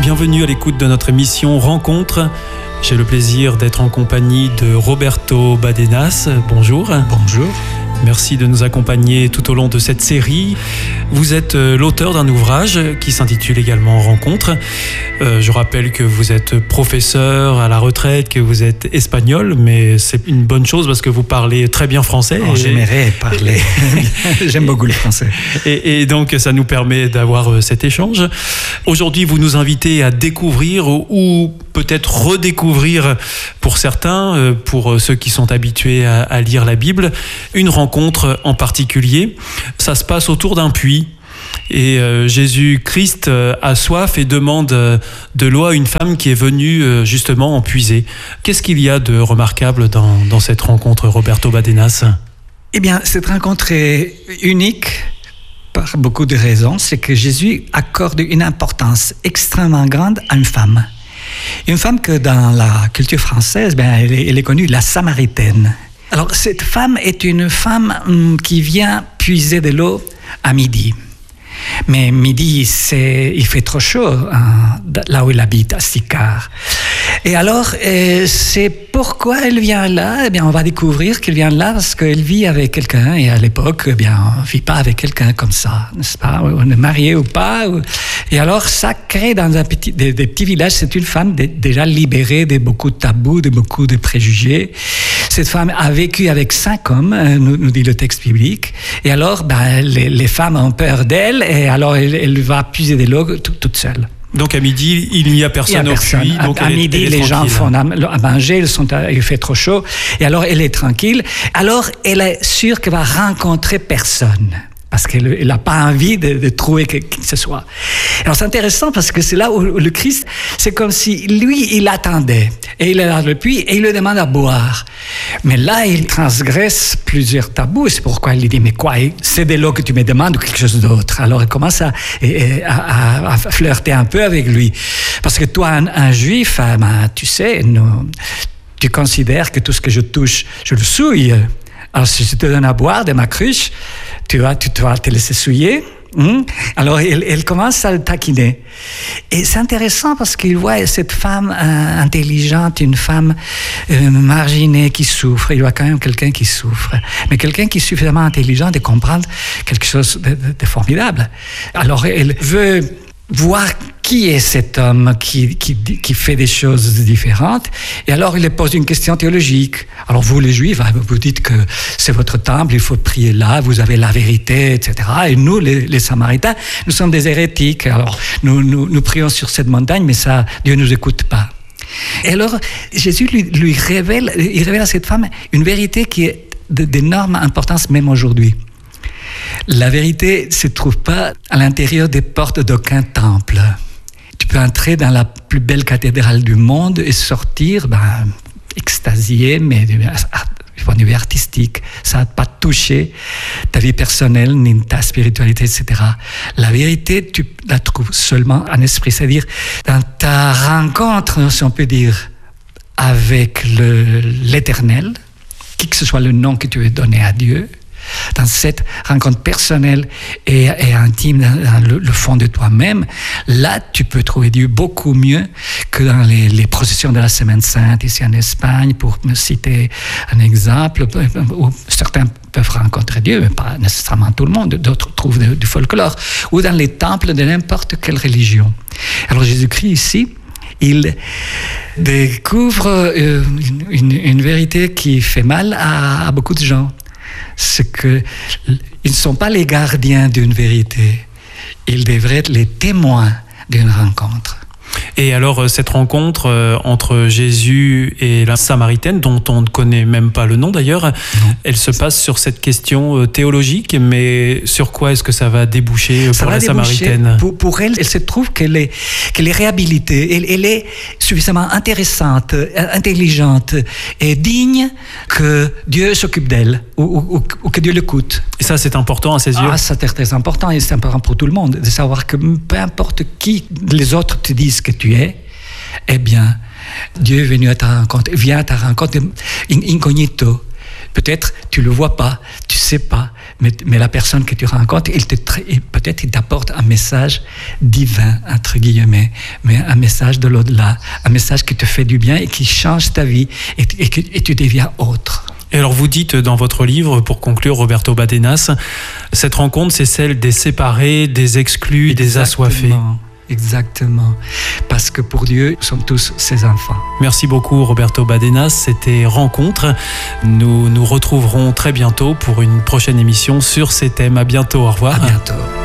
bienvenue à l'écoute de notre émission Rencontre. J'ai le plaisir d'être en compagnie de Roberto Badenas. Bonjour. Bonjour. Merci de nous accompagner tout au long de cette série. Vous êtes l'auteur d'un ouvrage qui s'intitule également Rencontre. Je rappelle que vous êtes professeur à la retraite, que vous êtes espagnol, mais c'est une bonne chose parce que vous parlez très bien français. J'aimerais parler. J'aime beaucoup le français. Et donc, ça nous permet d'avoir cet échange. Aujourd'hui, vous nous invitez à découvrir ou peut-être redécouvrir pour certains, pour ceux qui sont habitués à lire la Bible, une rencontre en particulier. Ça se passe autour d'un puits et Jésus-Christ a soif et demande de l'eau à une femme qui est venue justement en puiser. Qu'est-ce qu'il y a de remarquable dans cette rencontre, Roberto Badenas ? Eh bien, cette rencontre est unique par beaucoup de raisons. C'est que Jésus accorde une importance extrêmement grande à une femme. Une femme que dans la culture française, elle est connue, la Samaritaine. Alors, cette femme est une femme qui vient puiser de l'eau à midi. Mais midi, il fait trop chaud, là où elle habite, à Sychar. Et alors, c'est pourquoi elle vient là. Eh bien, on va découvrir qu'elle vient là parce qu'elle vit avec quelqu'un. Et à l'époque, eh bien, on ne vit pas avec quelqu'un comme ça, n'est-ce pas ? On est marié ou pas. Et alors, ça crée dans des petits villages. C'est une femme déjà libérée de beaucoup de tabous, de beaucoup de préjugés. Cette femme a vécu avec 5 hommes, nous dit le texte biblique. Et alors, les femmes ont peur d'elle. Et alors, elle va puiser de l'eau toute seule. Donc à midi, il n'y a personne au puits. Donc à midi, les gens font à manger, il fait trop chaud. Et alors, elle est tranquille. Alors, elle est sûre qu'elle va rencontrer personne. Parce qu'elle n'a pas envie de trouver qui que ce soit. Alors c'est intéressant parce que c'est là où le Christ, c'est comme si lui, il attendait. Et il est dans le puits et il lui demande à boire. Mais là, il transgresse plusieurs tabous. C'est pourquoi il lui dit, mais quoi, c'est de l'eau que tu me demandes ou quelque chose d'autre? Alors il commence à flirter un peu avec lui. Parce que toi, un juif, tu sais, tu considères que tout ce que je touche, je le souille. Alors si je te donne à boire de ma cruche, tu vas te laisser souiller. Alors, elle commence à le taquiner. Et c'est intéressant parce qu'il voit cette femme intelligente, une femme marginée qui souffre. Il voit quand même quelqu'un qui souffre. Mais quelqu'un qui est suffisamment intelligent de comprendre quelque chose de formidable. Alors, elle veut voir qui est cet homme qui fait des choses différentes. Et alors, il pose une question théologique. Alors, vous, les Juifs, vous dites que c'est votre temple, il faut prier là, vous avez la vérité, etc. Et nous, les Samaritains, nous sommes des hérétiques. Alors, nous prions sur cette montagne, mais ça, Dieu ne nous écoute pas. Et alors, Jésus lui révèle à cette femme une vérité qui est d'énorme importance même aujourd'hui. La vérité ne se trouve pas à l'intérieur des portes d'aucun temple. Tu peux entrer dans la plus belle cathédrale du monde et sortir extasié, mais du point de vue artistique. Ça n'a pas touché ta vie personnelle, ni ta spiritualité, etc. La vérité, tu la trouves seulement en esprit, c'est-à-dire dans ta rencontre, si on peut dire, avec l'Éternel, qui que ce soit le nom que tu veux donner à Dieu. Dans cette rencontre personnelle et intime dans le fond de toi-même, là, tu peux trouver Dieu beaucoup mieux que dans les processions de la Semaine Sainte ici en Espagne, pour me citer un exemple, où certains peuvent rencontrer Dieu, mais pas nécessairement tout le monde, d'autres trouvent du folklore, ou dans les temples de n'importe quelle religion. Alors Jésus-Christ ici, il découvre une vérité qui fait mal à beaucoup de gens. C'est qu'ils ne sont pas les gardiens d'une vérité. Ils devraient être les témoins d'une rencontre. Et alors, cette rencontre entre Jésus et la Samaritaine, dont on ne connaît même pas le nom d'ailleurs, elle se passe sur cette question théologique, mais sur quoi est-ce que ça va déboucher pour la Samaritaine ? Pour elle, elle se trouve qu'elle est réhabilitée, elle est suffisamment intéressante, intelligente et digne que Dieu s'occupe d'elle ou que Dieu l'écoute. Et ça, c'est important à ses yeux ? Ça, c'est très important et c'est important pour tout le monde, de savoir que peu importe qui les autres te disent que tu es, eh bien, Dieu est venu à ta rencontre, vient à ta rencontre incognito. Peut-être tu le vois pas, tu sais pas, mais la personne que tu rencontres, peut-être il t'apporte un message divin, entre guillemets, mais un message de l'au-delà, un message qui te fait du bien et qui change ta vie et tu deviens autre. Et alors vous dites dans votre livre, pour conclure, Roberto Badenas, cette rencontre, c'est celle des séparés, des exclus, des assoiffés. Exactement. Parce que pour Dieu, nous sommes tous ses enfants. Merci beaucoup Roberto Badenas, c'était Rencontre. Nous nous retrouverons très bientôt pour une prochaine émission sur ces thèmes. À bientôt, au revoir. À bientôt.